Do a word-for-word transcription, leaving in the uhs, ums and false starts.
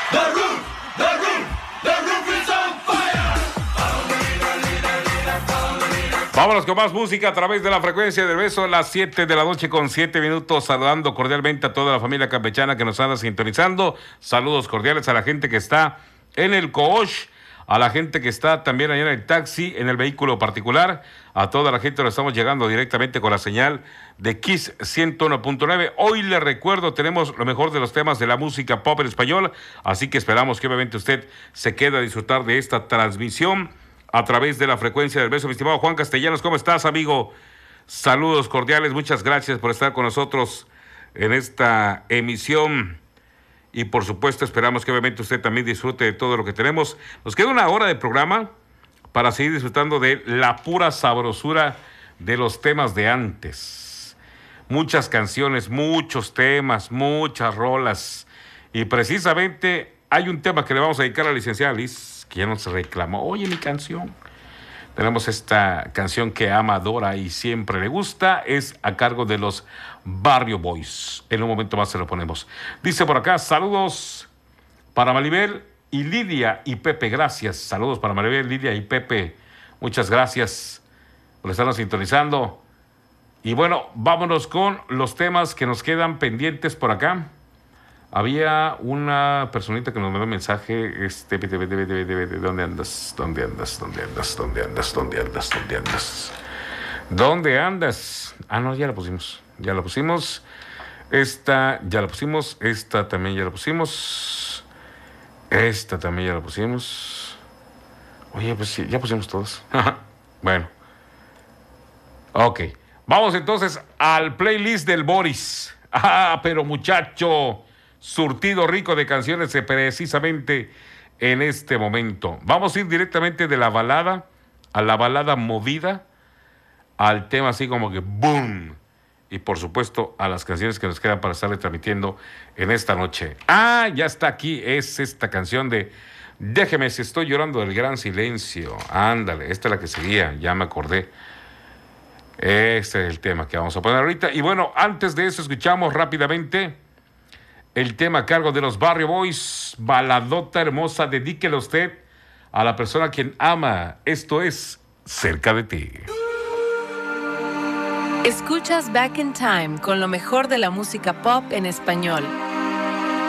The roof, the roof, the roof is on fire. Vámonos con más música a través de la frecuencia del beso, las siete de la noche con siete minutos, saludando cordialmente a toda la familia campechana que nos anda sintonizando. Saludos cordiales a la gente que está en el Coosh, a la gente que está también allá en el taxi, en el vehículo particular, a toda la gente nos estamos llegando directamente con la señal de Kiss ciento uno punto nueve. Hoy les recuerdo, tenemos lo mejor de los temas de la música pop en español, así que esperamos que obviamente usted se quede a disfrutar de esta transmisión a través de la frecuencia del beso. Mi estimado Juan Castellanos, ¿cómo estás, amigo? Saludos cordiales, muchas gracias por estar con nosotros en esta emisión. Y por supuesto esperamos que obviamente usted también disfrute de todo lo que tenemos. Nos queda una hora de programa para seguir disfrutando de la pura sabrosura de los temas de antes. Muchas canciones, muchos temas, muchas rolas. Y precisamente hay un tema que le vamos a dedicar a la licenciada Liz, que ya nos reclamó. Oye, mi canción. Tenemos esta canción que ama, adora y siempre le gusta. Es a cargo de los Barrio Boys. En un momento más se lo ponemos. Dice por acá, saludos para Maribel y Lidia y Pepe. Gracias. Saludos para Maribel, Lidia y Pepe. Muchas gracias por estarnos sintonizando. Y bueno, vámonos con los temas que nos quedan pendientes por acá. Había una personita que nos mandó un mensaje, este, ¿dónde andas? ¿Dónde andas? ¿Dónde andas? ¿Dónde andas? ¿Dónde andas? ¿Dónde andas? ¿Dónde andas? Ah, no, ya la pusimos, ya la pusimos. Esta ya la pusimos, esta también ya la pusimos. Esta también ya la pusimos. Oye, pues sí, ya pusimos todos. Bueno. Ok, vamos entonces al playlist del Boris. Ah, pero muchacho, surtido rico de canciones precisamente en este momento. Vamos a ir directamente de la balada a la balada movida, al tema así como que boom, y por supuesto a las canciones que nos quedan para estarle transmitiendo en esta noche. Ah, ya está aquí, es esta canción de Déjeme si estoy llorando del gran silencio. Ándale, esta es la que seguía, ya me acordé. Este es el tema que vamos a poner ahorita. Y bueno, antes de eso escuchamos rápidamente el tema a cargo de los Barrio Boys, baladota hermosa, dedíquelo usted a la persona a quien ama. Esto es Cerca de Ti. Escuchas Back in Time con lo mejor de la música pop en español.